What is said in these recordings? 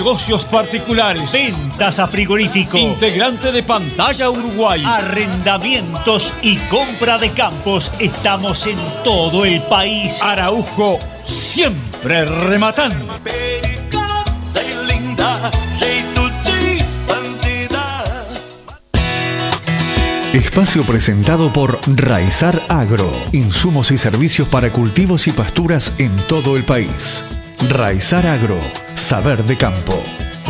Negocios particulares. Ventas a frigorífico. Integrante de Pantalla Uruguay. Arrendamientos y compra de campos. Estamos en todo el país. Araujo, siempre rematando. Espacio presentado por Raizar Agro. Insumos y servicios para cultivos y pasturas en todo el país. Raizar Agro. Saber de campo.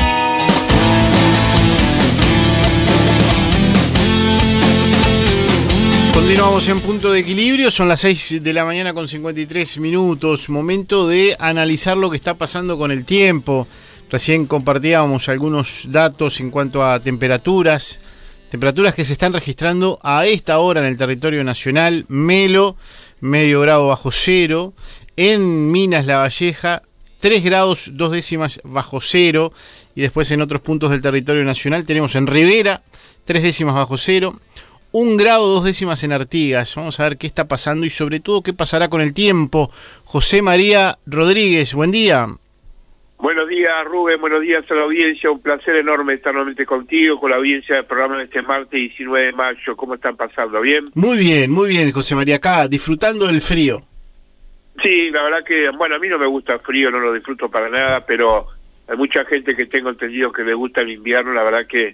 Continuamos en Punto de Equilibrio, son las 6 de la mañana con 53 minutos, momento de analizar lo que está pasando con el tiempo. Recién compartíamos algunos datos en cuanto a temperaturas que se están registrando a esta hora en el territorio nacional. Melo, medio grado bajo cero, en Minas La Valleja, 3 grados 2 décimas bajo cero, y después en otros puntos del territorio nacional tenemos en Rivera 3 décimas bajo cero, 1 grado 2 décimas en Artigas. Vamos a ver qué está pasando y sobre todo qué pasará con el tiempo. José María Rodríguez, buen día. Buenos días, Rubén, buenos días a la audiencia, un placer enorme estar nuevamente contigo, con la audiencia del programa de este martes 19 de mayo. ¿Cómo están pasando? ¿Bien? Muy bien, José María, acá disfrutando del frío. Sí, la verdad que, bueno, a mí no me gusta el frío, no lo disfruto para nada, pero hay mucha gente que tengo entendido que le gusta el invierno. La verdad que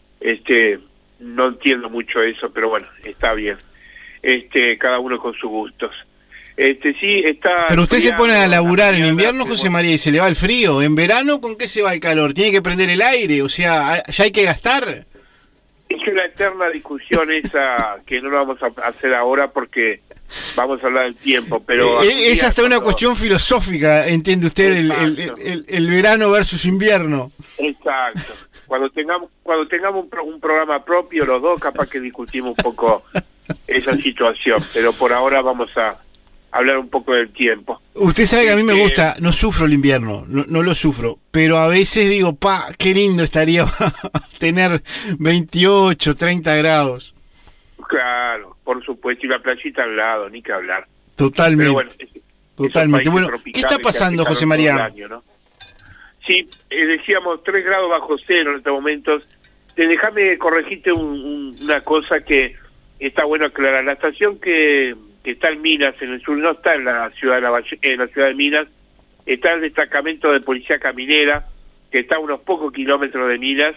no entiendo mucho eso, pero bueno, está bien. Cada uno con sus gustos. Sí, está. Pero usted se pone a laburar en invierno, pero José María, y se le va el frío. En verano, ¿con qué se va el calor? ¿Tiene que prender el aire? O sea, ¿ya hay que gastar? Es una eterna discusión esa que no lo vamos a hacer ahora porque vamos a hablar del tiempo, pero es hasta una cuestión filosófica, entiende usted, el verano versus invierno. Exacto. Cuando tengamos un programa propio, los dos, capaz que discutimos un poco esa situación, pero por ahora vamos a hablar un poco del tiempo. Usted sabe que a mí me gusta, no sufro el invierno, no lo sufro, pero a veces digo, qué lindo estaría tener 28, 30 grados. Claro, por supuesto, y la playita al lado, ni que hablar. Totalmente. Pero bueno, totalmente. Bueno, ¿qué está pasando, José María? Año, ¿no? Sí, decíamos 3 grados bajo cero en estos momentos. Déjame corregirte una cosa que está bueno aclarar. La estación que está en Minas, en el sur, no está en la ciudad de Minas, está el destacamento de policía caminera, que está a unos pocos kilómetros de Minas,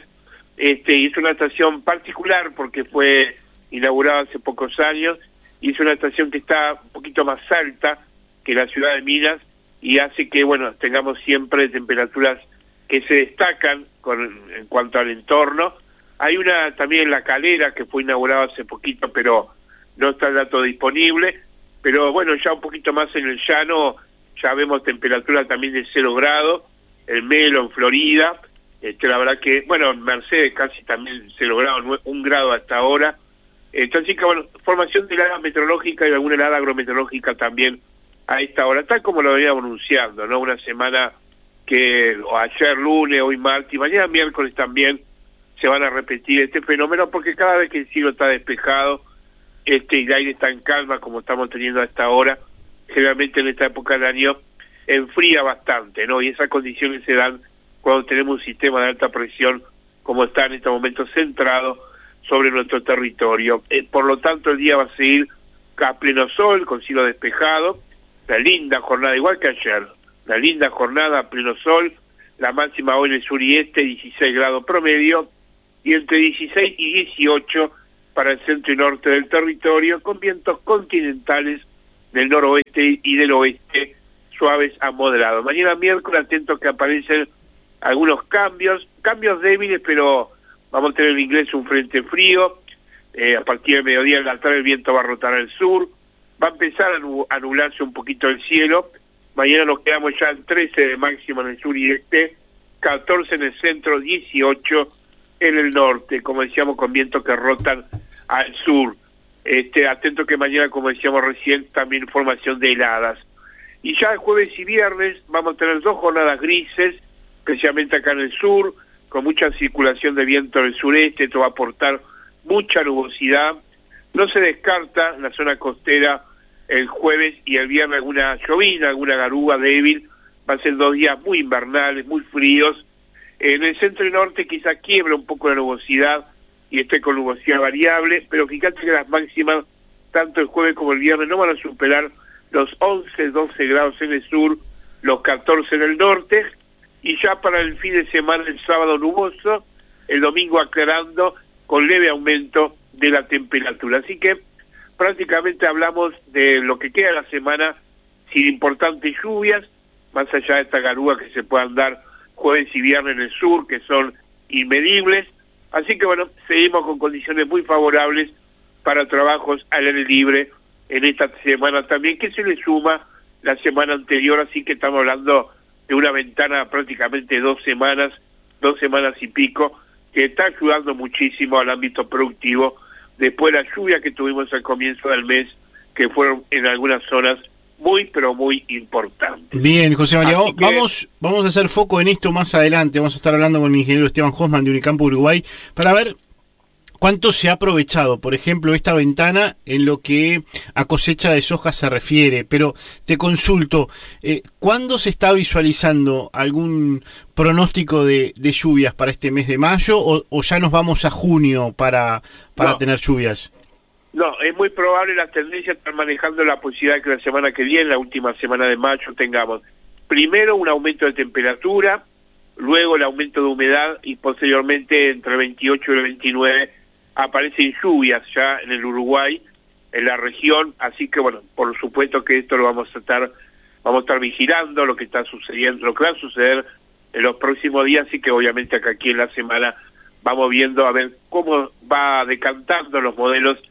y es una estación particular porque fue inaugurada hace pocos años, y es una estación que está un poquito más alta que la ciudad de Minas, y hace que, bueno, tengamos siempre temperaturas que se destacan en cuanto al entorno. Hay una también en La Calera que fue inaugurada hace poquito, pero no está el dato disponible, pero bueno, ya un poquito más en el llano, ya vemos temperaturas también de 0 grados, el Melo en Florida, la verdad que, bueno, en Mercedes casi también 0 grados, 1 grado hasta ahora. Así que, bueno, formación de helada meteorológica y alguna helada agrometeorológica también a esta hora, tal como lo veníamos anunciando, ¿no? Una semana que ayer lunes, hoy martes y mañana miércoles también se van a repetir este fenómeno, porque cada vez que el cielo está despejado, y el aire está en calma, como estamos teniendo a esta hora, generalmente en esta época del año enfría bastante, ¿no? Y esas condiciones se dan cuando tenemos un sistema de alta presión, como está en este momento centrado sobre nuestro territorio. Por lo tanto, el día va a seguir a pleno sol, con cielo despejado, la linda jornada, igual que ayer, la linda jornada a pleno sol, la máxima hoy en el sur y este, 16 grados promedio, y entre 16 y 18 para el centro y norte del territorio, con vientos continentales del noroeste y del oeste, suaves a moderados. Mañana miércoles, atentos que aparecen algunos cambios débiles, pero vamos a tener en inglés un frente frío, a partir del mediodía en la tarde el viento va a rotar al sur, va a empezar a nublarse un poquito el cielo. Mañana nos quedamos ya en 13 de máxima en el sur y este, 14 en el centro, 18 en el norte, como decíamos, con vientos que rotan al sur. Atento que mañana, como decíamos recién, también formación de heladas. Y ya el jueves y viernes vamos a tener 2 jornadas grises, especialmente acá en el sur, con mucha circulación de viento del sureste. Esto va a aportar mucha nubosidad. No se descarta en la zona costera el jueves y el viernes alguna llovina, alguna garúa débil. Va a ser 2 días muy invernales, muy fríos, En el centro y norte quizá quiebra un poco la nubosidad y esté con nubosidad variable, pero fíjate que las máximas, tanto el jueves como el viernes, no van a superar los 11, 12 grados en el sur, los 14 en el norte, y ya para el fin de semana, el sábado nuboso, el domingo aclarando, con leve aumento de la temperatura. Así que prácticamente hablamos de lo que queda de la semana sin importantes lluvias, más allá de esta garúa que se puedan dar jueves y viernes en el sur, que son inmedibles. Así que bueno, seguimos con condiciones muy favorables para trabajos al aire libre en esta semana también, que se le suma la semana anterior, así que estamos hablando de una ventana prácticamente 2 semanas y pico, que está ayudando muchísimo al ámbito productivo, después de la lluvia que tuvimos al comienzo del mes, que fueron en algunas zonas muy, pero muy importantes. Bien, José María, vamos a hacer foco en esto más adelante. Vamos a estar hablando con el ingeniero Esteban Hoffman de Unicampo Uruguay para ver cuánto se ha aprovechado, por ejemplo, esta ventana en lo que a cosecha de soja se refiere. Pero te consulto, ¿cuándo se está visualizando algún pronóstico de lluvias para este mes de mayo o ya nos vamos a junio para tener lluvias? No, es muy probable, la tendencia está manejando la posibilidad de que la semana que viene, la última semana de mayo, tengamos primero un aumento de temperatura, luego el aumento de humedad y posteriormente entre el 28 y el 29 aparecen lluvias ya en el Uruguay, en la región, así que bueno, por supuesto que esto lo vamos a estar vigilando, lo que está sucediendo, lo que va a suceder en los próximos días, así que obviamente acá aquí en la semana vamos viendo a ver cómo va decantando los modelos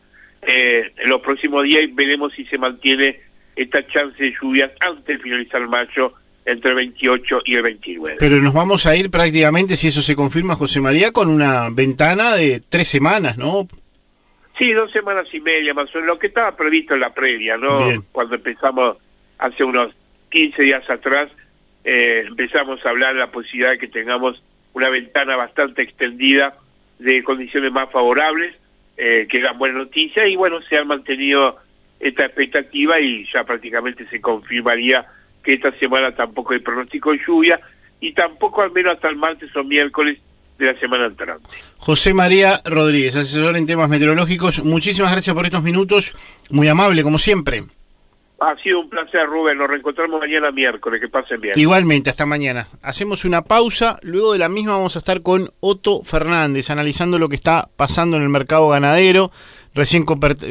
en los próximos días y veremos si se mantiene esta chance de lluvias antes de finalizar mayo entre el 28 y el 29. Pero nos vamos a ir prácticamente, si eso se confirma, José María, con una ventana de 3 semanas, ¿no? Sí, 2 semanas y media más o menos, lo que estaba previsto en la previa, ¿no? Bien. Cuando empezamos hace unos 15 días atrás, empezamos a hablar de la posibilidad de que tengamos una ventana bastante extendida de condiciones más favorables, que eran buenas noticias, y bueno, se han mantenido esta expectativa y ya prácticamente se confirmaría que esta semana tampoco hay pronóstico de lluvia y tampoco al menos hasta el martes o miércoles de la semana entrante. José María Rodríguez, asesor en temas meteorológicos, muchísimas gracias por estos minutos, muy amable como siempre. Ha sido un placer, Rubén, nos reencontramos mañana miércoles, que pasen bien. Igualmente, hasta mañana. Hacemos una pausa, luego de la misma vamos a estar con Otto Fernández, analizando lo que está pasando en el mercado ganadero. Recién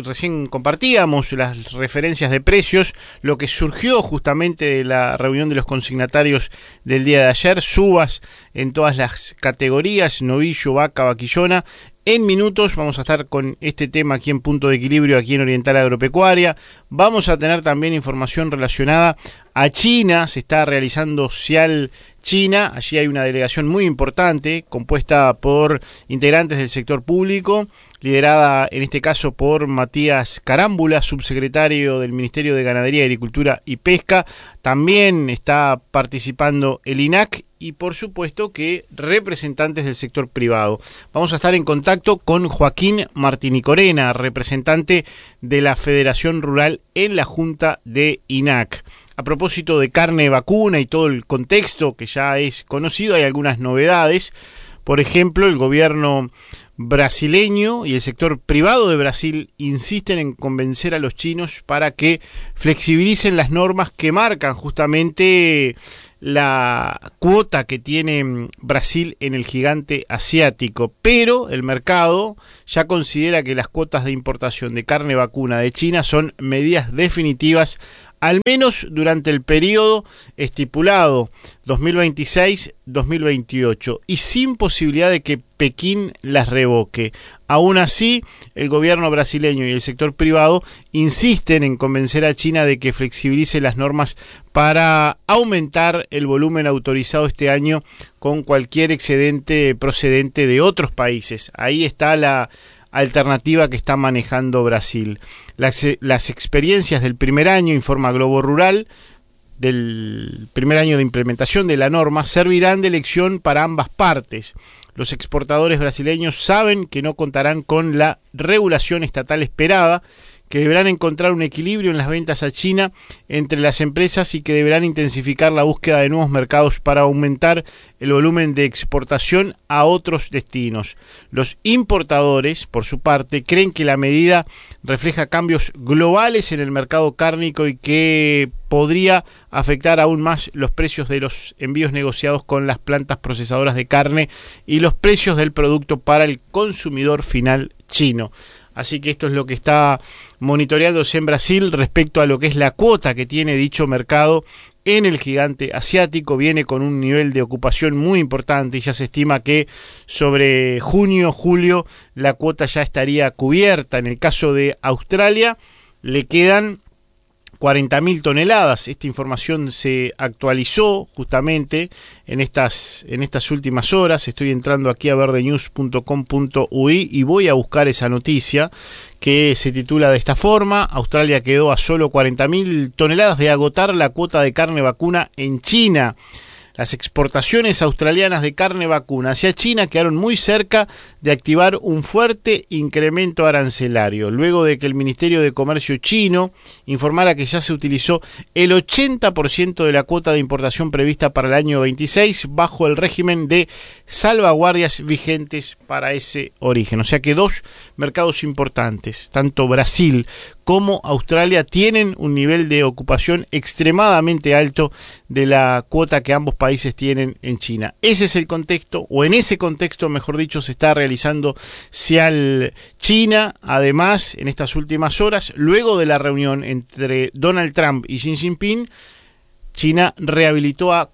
compartíamos las referencias de precios, lo que surgió justamente de la reunión de los consignatarios del día de ayer, subas en todas las categorías, novillo, vaca, vaquillona. En minutos vamos a estar con este tema aquí en Punto de Equilibrio, aquí en Oriental Agropecuaria. Vamos a tener también información relacionada a China, se está realizando CIAL China, allí hay una delegación muy importante, compuesta por integrantes del sector público, liderada en este caso por Matías Carámbula, subsecretario del Ministerio de Ganadería, Agricultura y Pesca. También está participando el INAC y por supuesto que representantes del sector privado. Vamos a estar en contacto con Joaquín Martinicorena, representante de la Federación Rural en la Junta de INAC. A propósito de carne vacuna y todo el contexto que ya es conocido, hay algunas novedades. Por ejemplo, el gobierno brasileño y el sector privado de Brasil insisten en convencer a los chinos para que flexibilicen las normas que marcan justamente la cuota que tiene Brasil en el gigante asiático, pero el mercado ya considera que las cuotas de importación de carne vacuna de China son medidas definitivas, al menos durante el periodo estipulado 2026-2028 y sin posibilidad de que Pekín las revoque. Aún así, el gobierno brasileño y el sector privado insisten en convencer a China de que flexibilice las normas para aumentar el volumen autorizado este año con cualquier excedente procedente de otros países. Ahí está la alternativa que está manejando Brasil. Las experiencias del primer año, informa Globo Rural, del primer año de implementación de la norma, servirán de lección para ambas partes. Los exportadores brasileños saben que no contarán con la regulación estatal esperada, que deberán encontrar un equilibrio en las ventas a China entre las empresas y que deberán intensificar la búsqueda de nuevos mercados para aumentar el volumen de exportación a otros destinos. Los importadores, por su parte, creen que la medida refleja cambios globales en el mercado cárnico y que podría afectar aún más los precios de los envíos negociados con las plantas procesadoras de carne y los precios del producto para el consumidor final chino. Así que esto es lo que está monitoreándose en Brasil respecto a lo que es la cuota que tiene dicho mercado en el gigante asiático. Viene con un nivel de ocupación muy importante y ya se estima que sobre junio, julio la cuota ya estaría cubierta. En el caso de Australia le quedan 40.000 toneladas. Esta información se actualizó justamente en estas últimas horas. Estoy entrando aquí a verdenews.com.ui y voy a buscar esa noticia que se titula de esta forma: Australia quedó a solo 40.000 toneladas de agotar la cuota de carne vacuna en China. Las exportaciones australianas de carne vacuna hacia China quedaron muy cerca de activar un fuerte incremento arancelario, luego de que el Ministerio de Comercio chino informara que ya se utilizó el 80% de la cuota de importación prevista para el año 26 bajo el régimen de salvaguardias vigentes para ese origen. O sea que dos mercados importantes, tanto Brasil como Australia, tienen un nivel de ocupación extremadamente alto de la cuota que ambos países tienen en China. Ese es el contexto, o en ese contexto, mejor dicho, se está realizando CIAL China. Además, en estas últimas horas, luego de la reunión entre Donald Trump y Xi Jinping, China rehabilitó a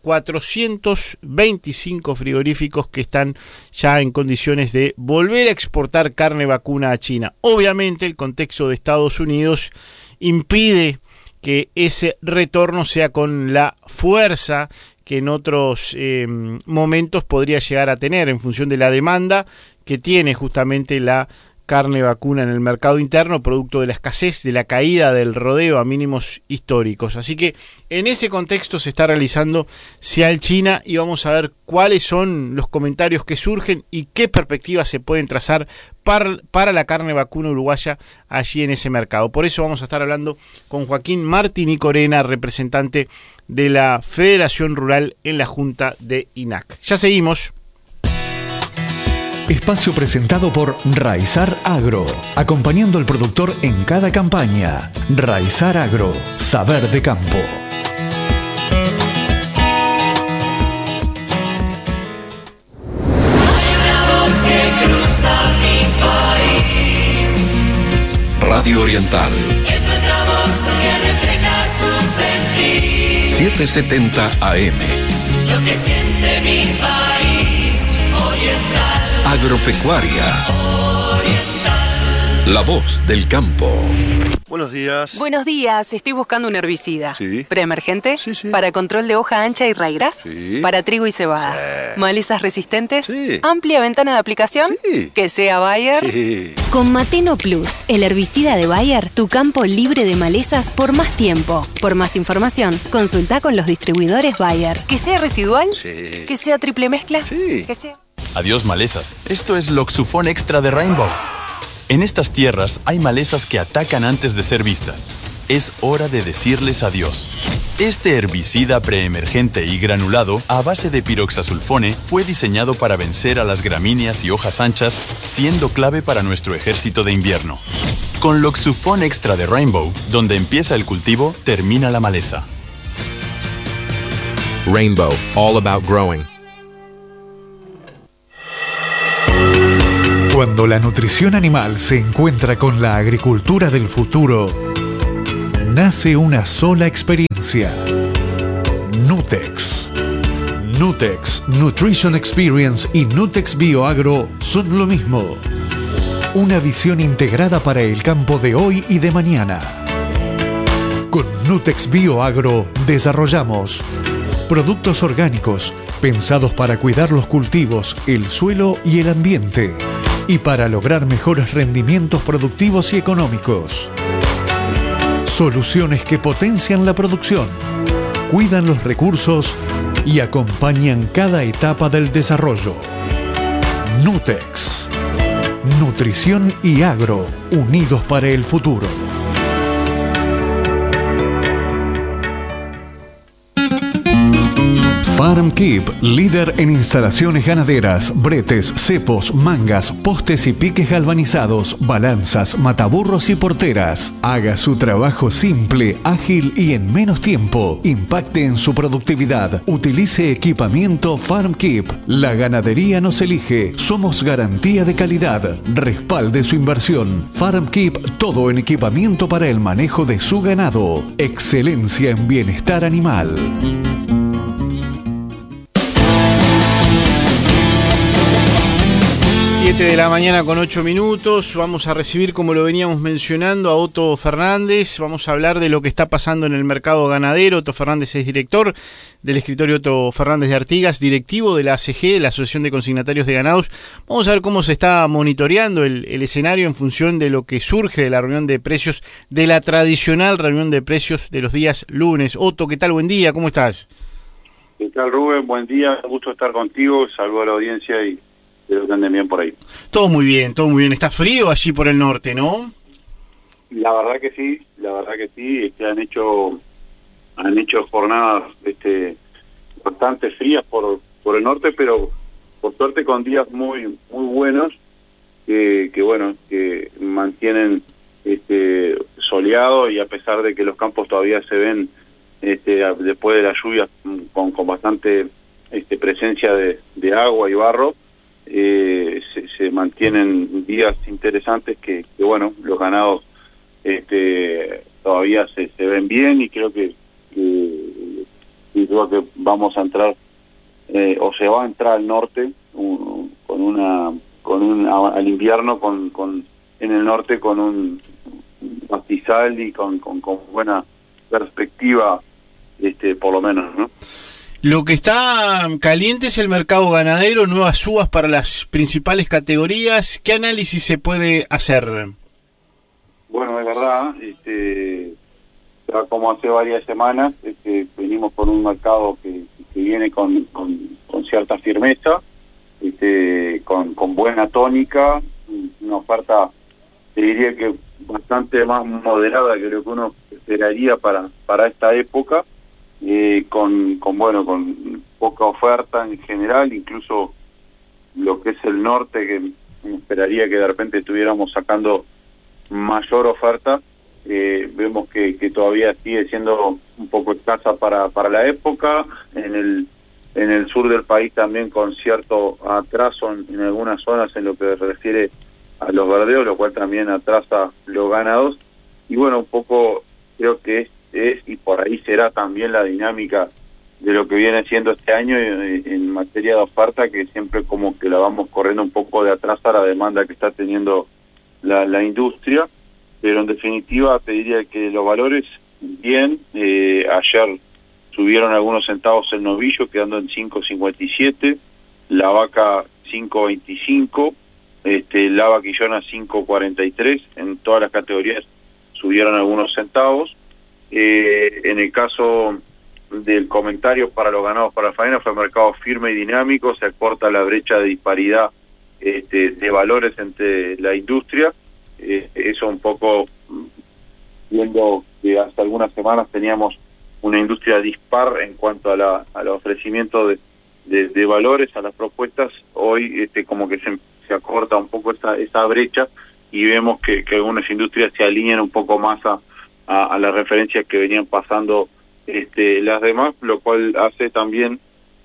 425 frigoríficos que están ya en condiciones de volver a exportar carne vacuna a China. Obviamente, el contexto de Estados Unidos impide que ese retorno sea con la fuerza que en otros momentos podría llegar a tener en función de la demanda que tiene justamente la carne vacuna en el mercado interno, producto de la escasez, de la caída del rodeo a mínimos históricos. Así que en ese contexto se está realizando CIAL China y vamos a ver cuáles son los comentarios que surgen y qué perspectivas se pueden trazar para la carne vacuna uruguaya allí en ese mercado. Por eso vamos a estar hablando con Joaquín Martini Corena, representante de la Federación Rural en la Junta de INAC. Ya seguimos. Espacio presentado por Raizar Agro, acompañando al productor en cada campaña. Raizar Agro, saber de campo. Hay una voz que cruza mi país. Radio Oriental. Es nuestra voz que refleja su sentir. 770 AM. Lo que siente mi país. Oriental. Agropecuaria. La voz del campo. Buenos días. Buenos días, estoy buscando un herbicida. Sí. ¿Preemergente? Sí. ¿Para control de hoja ancha y raigras? Sí. ¿Para trigo y cebada? Sí. ¿Malezas resistentes? Sí. ¿Amplia ventana de aplicación? Sí. ¿Que sea Bayer? Sí. Con Mateno Plus, el herbicida de Bayer, tu campo libre de malezas por más tiempo. Por más información, consulta con los distribuidores Bayer. ¿Que sea residual? Sí. ¿Que sea triple mezcla? Sí. ¿Que sea? Adiós malezas, esto es Loxufón Extra de Rainbow. En estas tierras hay malezas que atacan antes de ser vistas. Es hora de decirles adiós. Este herbicida preemergente y granulado a base de piroxasulfone fue diseñado para vencer a las gramíneas y hojas anchas, siendo clave para nuestro ejército de invierno. Con Loxufón Extra de Rainbow, donde empieza el cultivo, termina la maleza. Rainbow, all about growing. Cuando la nutrición animal se encuentra con la agricultura del futuro, nace una sola experiencia. Nutex. Nutex Nutrition Experience y Nutex Bioagro son lo mismo. Una visión integrada para el campo de hoy y de mañana. Con Nutex Bioagro desarrollamos productos orgánicos pensados para cuidar los cultivos, el suelo y el ambiente, y para lograr mejores rendimientos productivos y económicos. Soluciones que potencian la producción, cuidan los recursos y acompañan cada etapa del desarrollo. Nutex. Nutrición y agro, unidos para el futuro. FarmKeep, líder en instalaciones ganaderas, bretes, cepos, mangas, postes y piques galvanizados, balanzas, mataburros y porteras. Haga su trabajo simple, ágil y en menos tiempo. Impacte en su productividad. Utilice equipamiento FarmKeep. La ganadería nos elige. Somos garantía de calidad. Respalde su inversión. FarmKeep, todo en equipamiento para el manejo de su ganado. Excelencia en bienestar animal. 7 de la mañana con 8 minutos, vamos a recibir, como lo veníamos mencionando, a Otto Fernández. Vamos a hablar de lo que está pasando en el mercado ganadero. Otto Fernández es director del escritorio Otto Fernández de Artigas, directivo de la ACG, la Asociación de Consignatarios de Ganados. Vamos a ver cómo se está monitoreando el escenario en función de lo que surge de la reunión de precios, de la tradicional reunión de precios de los días lunes. Otto, ¿qué tal? Buen día, ¿cómo estás? ¿Qué tal, Rubén? Buen día, gusto estar contigo, saludo a la audiencia y espero que anden bien por ahí. Todo muy bien, todo muy bien. Está frío allí por el norte, ¿no? La verdad que sí, han hecho jornadas bastante frías por el norte, pero por suerte con días muy buenos que mantienen soleado, y a pesar de que los campos todavía se ven después de la lluvia con bastante presencia de agua y barro, se mantienen días interesantes que los ganados todavía se ven bien, y creo que vamos a entrar o se va a entrar al norte al invierno en el norte con un pastizal y con buena perspectiva, por lo menos, ¿no? Lo que está caliente es el mercado ganadero, nuevas subas para las principales categorías. ¿Qué análisis se puede hacer? Bueno, es verdad, ya como hace varias semanas, venimos por un mercado que viene con cierta firmeza, con buena tónica, una oferta, te diría que bastante más moderada que lo que uno esperaría para esta época. Con poca oferta en general, incluso lo que es el norte, que esperaría que de repente estuviéramos sacando mayor oferta, vemos que todavía sigue siendo un poco escasa para la época. En el sur del país también con cierto atraso en algunas zonas en lo que se refiere a los verdeos, lo cual también atrasa los ganados, y un poco creo que es y por ahí será también la dinámica de lo que viene siendo este año en materia de oferta, que siempre como que la vamos corriendo un poco de atrás a la demanda que está teniendo la industria. Pero en definitiva te diría que los valores bien. Ayer subieron algunos centavos el novillo, quedando en 5.57, la vaca 5.25, la vaquillona 5.43, en todas las categorías subieron algunos centavos. En el caso del comentario para los ganados para la faena, fue mercado firme y dinámico, se acorta la brecha de disparidad de valores entre la industria. Eso un poco viendo que hace algunas semanas teníamos una industria dispar en cuanto al ofrecimiento de valores a las propuestas. Hoy como que se acorta un poco esa brecha, y vemos que algunas industrias se alinean un poco más a las referencias que venían pasando las demás, lo cual hace también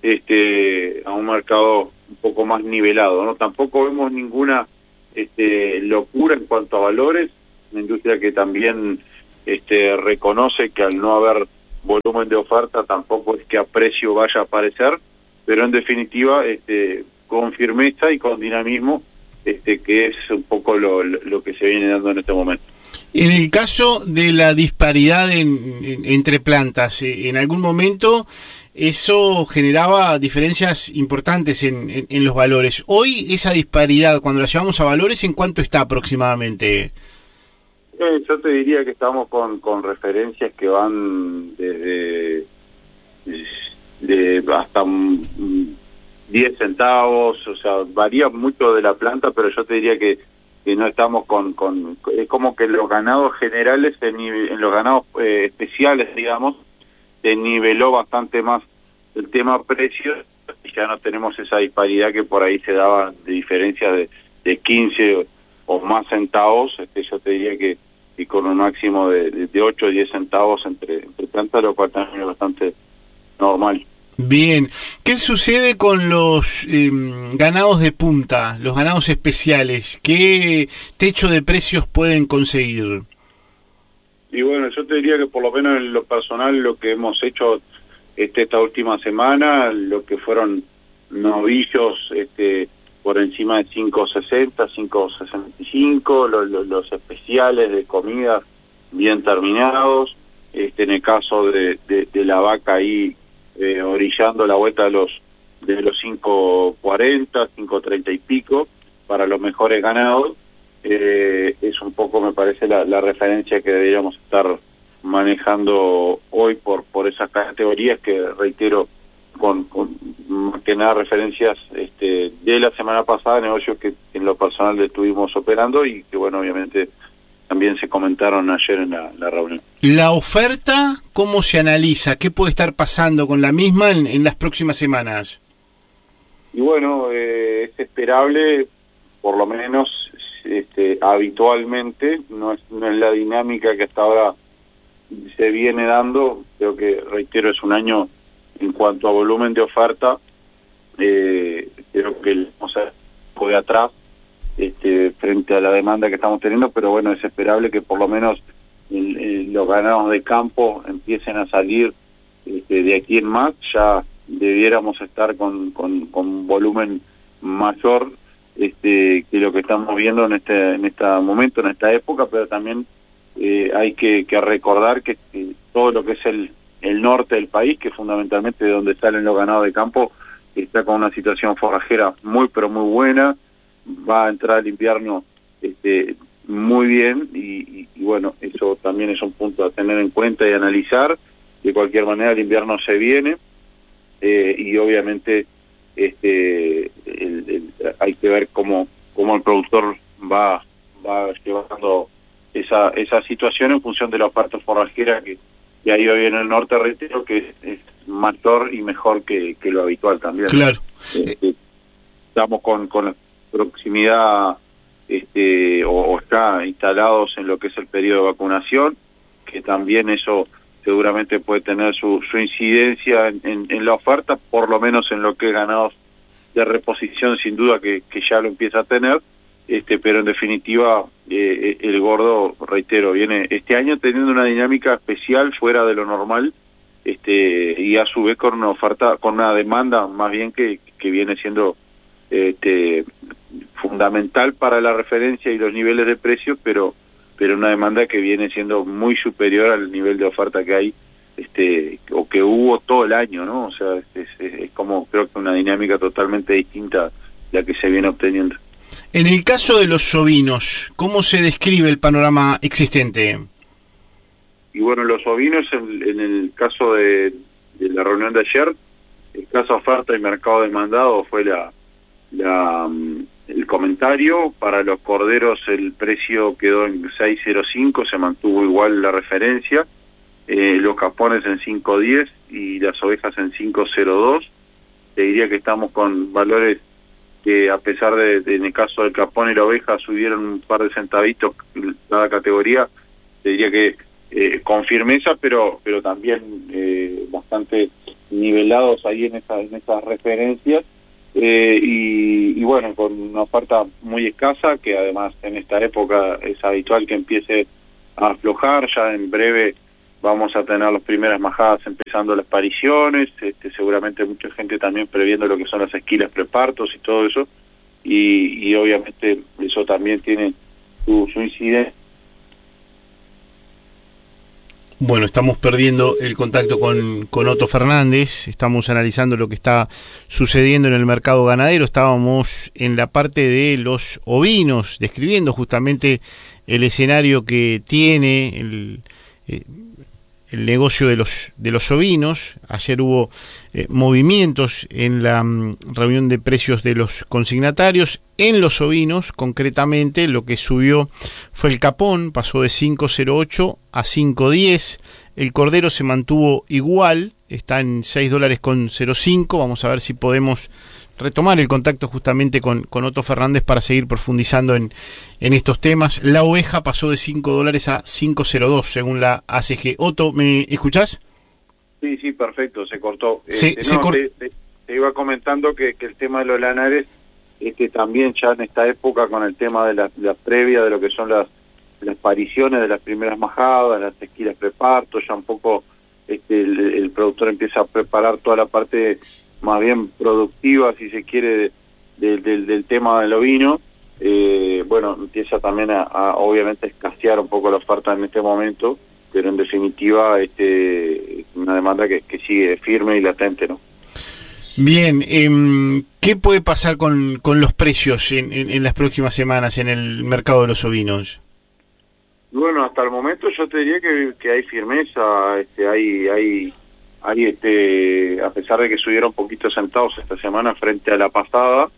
a un mercado un poco más nivelado, ¿no? Tampoco vemos ninguna locura en cuanto a valores, una industria que también reconoce que al no haber volumen de oferta tampoco es que a precio vaya a aparecer, pero en definitiva con firmeza y con dinamismo, que es un poco lo que se viene dando en este momento. En el caso de la disparidad entre plantas, en algún momento eso generaba diferencias importantes en los valores. Hoy esa disparidad, cuando la llevamos a valores, ¿en cuánto está aproximadamente? Yo te diría que estamos con referencias que van desde hasta 10 centavos, o sea, varía mucho de la planta, pero yo te diría que no estamos es como que los ganados generales, en los ganados especiales, digamos, se niveló bastante más el tema precios, ya no tenemos esa disparidad que por ahí se daba de diferencia de 15 o más centavos. Yo te diría que con un máximo de 8 o 10 centavos entre plantas, lo cual también es bastante normal. Bien, ¿qué sucede con los ganados de punta, los ganados especiales? ¿Qué techo de precios pueden conseguir? Y bueno, yo te diría que por lo menos en lo personal, lo que hemos hecho esta última semana, lo que fueron novillos por encima de 5.60, 5.65, los especiales de comida bien terminados, en el caso de la vaca ahí orillando la vuelta de los 5.40, 5.30 y pico para los mejores ganados. Es un poco, me parece, la referencia que deberíamos estar manejando hoy por esas categorías que, reitero, con más que nada referencias de la semana pasada, negocios que en lo personal estuvimos operando y que, bueno, obviamente también se comentaron ayer en la reunión. ¿La oferta cómo se analiza? ¿Qué puede estar pasando con la misma en las próximas semanas? Y bueno, es esperable, por lo menos habitualmente, no es la dinámica que hasta ahora se viene dando. Creo que, reitero, es un año en cuanto a volumen de oferta, creo que vamos a ir de atrás frente a la demanda que estamos teniendo, pero bueno, es esperable que por lo menos los ganados de campo empiecen a salir de aquí en más. Ya debiéramos estar con volumen mayor que lo que estamos viendo en este momento, en esta época, pero también hay que recordar que todo lo que es el norte del país, que fundamentalmente de donde salen los ganados de campo, está con una situación forrajera muy pero muy buena. Va a entrar el invierno muy bien y bueno, eso también es un punto a tener en cuenta y analizar. De cualquier manera, el invierno se viene y obviamente hay que ver cómo el productor va llevando esa situación en función de la oferta forrajera que hay hoy en el norte, reitero, que es mayor y mejor que lo habitual también. Claro. Estamos con la proximidad o está instalados en lo que es el periodo de vacunación, que también eso seguramente puede tener su incidencia en la oferta, por lo menos en lo que es ganados de reposición, sin duda que ya lo empieza a tener, pero en definitiva el gordo, reitero, viene este año teniendo una dinámica especial fuera de lo normal, y a su vez con una oferta, con una demanda más bien que viene siendo fundamental para la referencia y los niveles de precios, pero una demanda que viene siendo muy superior al nivel de oferta que hay o que hubo todo el año, ¿no? O sea, es como, creo que una dinámica totalmente distinta a la que se viene obteniendo. En el caso de los ovinos, ¿cómo se describe el panorama existente? Y bueno, los ovinos, en el caso de la reunión de ayer, escasa oferta y mercado demandado fue el comentario. Para los corderos el precio quedó en 6.05, se mantuvo igual la referencia, los capones en 5.10 y las ovejas en 5.02. Te diría que estamos con valores que, a pesar de en el caso del capón y la oveja subieron un par de centavitos cada categoría, te diría que con firmeza, pero también bastante nivelados ahí en esas referencias. Y bueno, con una oferta muy escasa, que además en esta época es habitual que empiece a aflojar. Ya en breve vamos a tener las primeras majadas empezando las pariciones, seguramente mucha gente también previendo lo que son las esquilas prepartos y todo eso, y obviamente eso también tiene su incidencia. Bueno, estamos perdiendo el contacto con Otto Fernández, estamos analizando lo que está sucediendo en el mercado ganadero, estábamos en la parte de los ovinos, describiendo justamente el escenario que tiene el negocio de los ovinos. Ayer hubo movimientos en la reunión de precios de los consignatarios. En los ovinos, concretamente, lo que subió fue el capón, pasó de 5.08 a 5.10, El cordero se mantuvo igual, está en $6.05. Vamos a ver si podemos retomar el contacto justamente con Otto Fernández para seguir profundizando en estos temas. La oveja pasó de $5 a $5.02 según la ACG. Otto, ¿me escuchás? Sí, perfecto, se cortó. Te iba comentando que el tema de los lanares, también ya en esta época con el tema de la previa de lo que son las pariciones de las primeras majadas, las esquilas preparto, ya un poco el productor empieza a preparar toda la parte más bien productiva, si se quiere, del tema del ovino. Empieza también a obviamente escasear un poco la oferta en este momento, pero en definitiva una demanda que sigue firme y latente, ¿no? Bien, ¿qué puede pasar con los precios en las próximas semanas en el mercado de los ovinos? Bueno, hasta el momento yo te diría que hay firmeza, hay a pesar de que subieron poquitos centavos esta semana frente a la pasada,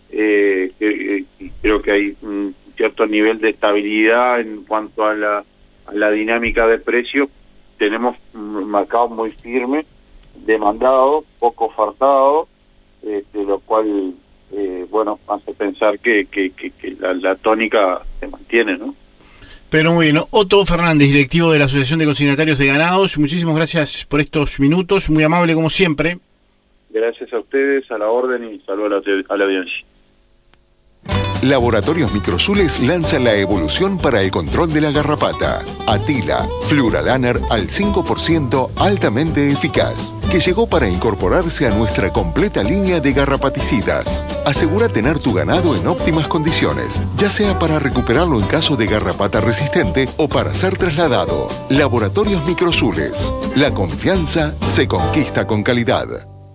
creo que hay un cierto nivel de estabilidad en cuanto a la dinámica de precios. Tenemos un mercado muy firme, demandado, poco ofertado, lo cual hace pensar que la tónica se mantiene, ¿no? Pero muy bien, Otto Fernández, directivo de la Asociación de Consignatarios de Ganados, muchísimas gracias por estos minutos, muy amable como siempre. Gracias a ustedes, a la orden, y saludos a la audiencia. Laboratorios Microsules lanza la evolución para el control de la garrapata. Atila, Fluralaner al 5% altamente eficaz, que llegó para incorporarse a nuestra completa línea de garrapaticidas. Asegura tener tu ganado en óptimas condiciones, ya sea para recuperarlo en caso de garrapata resistente o para ser trasladado. Laboratorios Microsules. La confianza se conquista con calidad.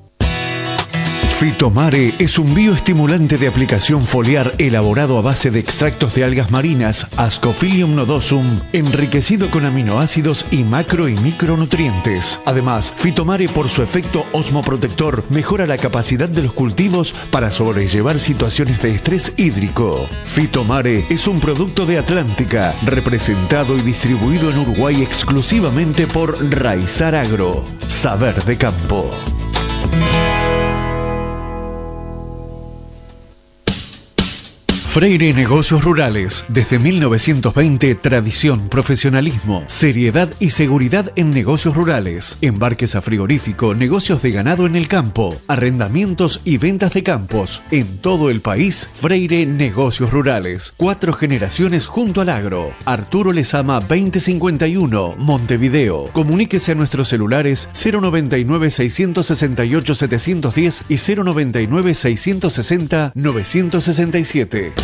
Fitomare es un bioestimulante de aplicación foliar elaborado a base de extractos de algas marinas, Ascophylium nodosum, enriquecido con aminoácidos y macro y micronutrientes. Además, Fitomare, por su efecto osmoprotector, mejora la capacidad de los cultivos para sobrellevar situaciones de estrés hídrico. Fitomare es un producto de Atlántica, representado y distribuido en Uruguay exclusivamente por Raizar Agro. Saber de campo. Freire Negocios Rurales. Desde 1920, tradición, profesionalismo, seriedad y seguridad en negocios rurales. Embarques a frigorífico, negocios de ganado en el campo, arrendamientos y ventas de campos. En todo el país, Freire Negocios Rurales. 4 generaciones junto al agro. Arturo Lezama 2051, Montevideo. Comuníquese a nuestros celulares 099-668-710 y 099-660-967.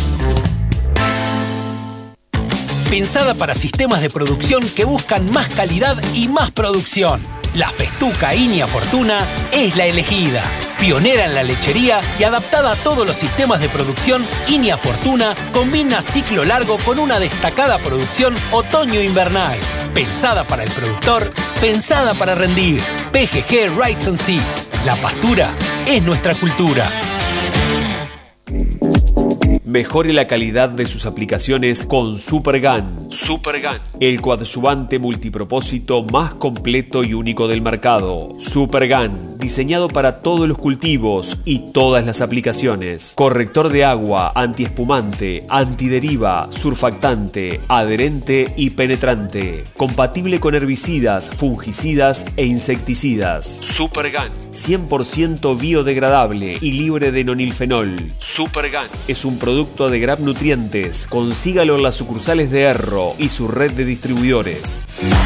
Pensada para sistemas de producción que buscan más calidad y más producción. La Festuca Inia Fortuna es la elegida. Pionera en la lechería y adaptada a todos los sistemas de producción, Inia Fortuna combina ciclo largo con una destacada producción otoño-invernal. Pensada para el productor, pensada para rendir. PGG Rights and Seeds. La pastura es nuestra cultura. Mejore la calidad de sus aplicaciones con Supergun. Supergun, el coadyuvante multipropósito más completo y único del mercado. Supergun, diseñado para todos los cultivos y todas las aplicaciones. Corrector de agua, antiespumante, antideriva, surfactante, adherente y penetrante. Compatible con herbicidas, fungicidas e insecticidas. Supergun, 100% biodegradable y libre de nonilfenol. Supergun es un producto de Grab Nutrientes. Consígalo en las sucursales de Erro y su red de distribuidores.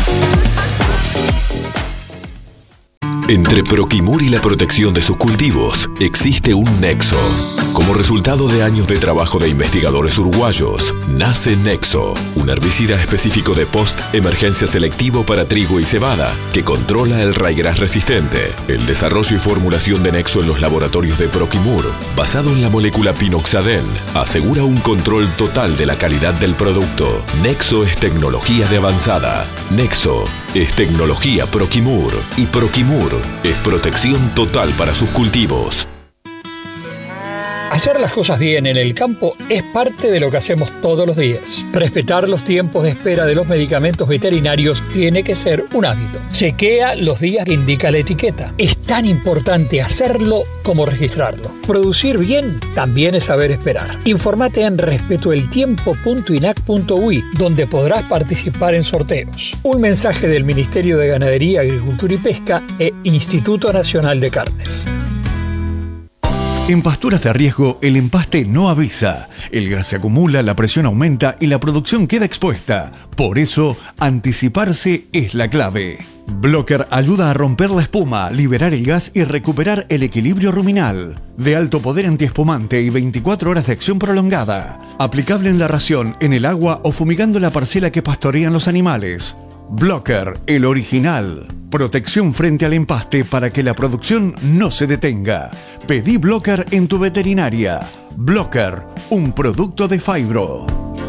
Entre Proquimur y la protección de sus cultivos existe un nexo. Como resultado de años de trabajo de investigadores uruguayos, nace Nexo, un herbicida específico de post-emergencia selectivo para trigo y cebada, que controla el ryegrass resistente. El desarrollo y formulación de Nexo en los laboratorios de Proquimur, basado en la molécula pinoxadén, asegura un control total de la calidad del producto. Nexo es tecnología de avanzada. Nexo es tecnología Proquimur. Y Proquimur es protección total para sus cultivos. Hacer las cosas bien en el campo es parte de lo que hacemos todos los días. Respetar los tiempos de espera de los medicamentos veterinarios tiene que ser un hábito. Chequea los días que indica la etiqueta. Es tan importante hacerlo como registrarlo. Producir bien también es saber esperar. Informate en respetoeltiempo.inac.ui, donde podrás participar en sorteos. Un mensaje del Ministerio de Ganadería, Agricultura y Pesca e Instituto Nacional de Carnes. En pasturas de riesgo, el empaste no avisa. El gas se acumula, la presión aumenta y la producción queda expuesta. Por eso, anticiparse es la clave. Blocker ayuda a romper la espuma, liberar el gas y recuperar el equilibrio ruminal. De alto poder antiespumante y 24 horas de acción prolongada. Aplicable en la ración, en el agua o fumigando la parcela que pastorean los animales. Blocker, el original. Protección frente al empaste para que la producción no se detenga. Pedí Blocker en tu veterinaria. Blocker, un producto de Fibro.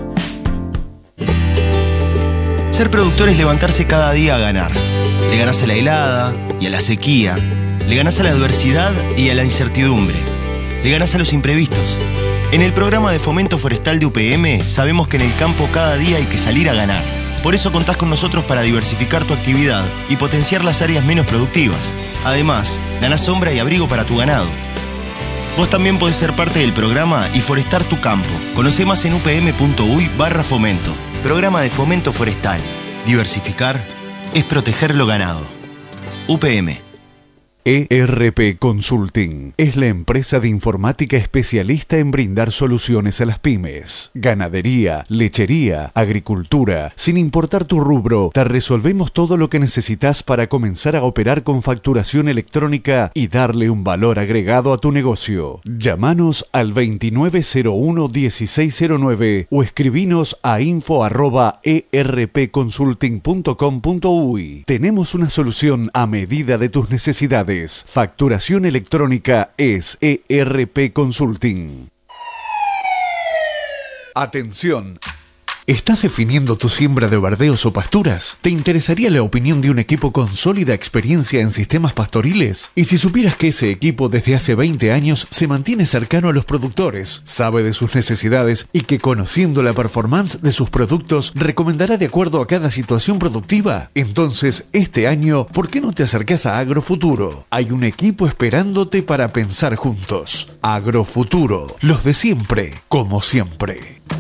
Ser productor es levantarse cada día a ganar. Le ganás a la helada y a la sequía. Le ganás a la adversidad y a la incertidumbre. Le ganás a los imprevistos. En el programa de fomento forestal de UPM sabemos que en el campo cada día hay que salir a ganar. Por eso contás con nosotros para diversificar tu actividad y potenciar las áreas menos productivas. Además, ganás sombra y abrigo para tu ganado. Vos también podés ser parte del programa y forestar tu campo. Conocé más en upm.uy/fomento. Programa de fomento forestal. Diversificar es proteger lo ganado. UPM. ERP Consulting es la empresa de informática especialista en brindar soluciones a las pymes. Ganadería, lechería, agricultura, sin importar tu rubro, te resolvemos todo lo que necesitas para comenzar a operar con facturación electrónica y darle un valor agregado a tu negocio. Llámanos al 2901-1609 o escribinos a info@erpconsulting.com.uy. Tenemos una solución a medida de tus necesidades. Facturación electrónica es ERP Consulting. Atención. ¿Estás definiendo tu siembra de verdeos o pasturas? ¿Te interesaría la opinión de un equipo con sólida experiencia en sistemas pastoriles? Y si supieras que ese equipo desde hace 20 años se mantiene cercano a los productores, sabe de sus necesidades y que conociendo la performance de sus productos recomendará de acuerdo a cada situación productiva? Entonces, este año, ¿por qué no te acercás a Agrofuturo? Hay un equipo esperándote para pensar juntos. Agrofuturo, los de siempre, como siempre.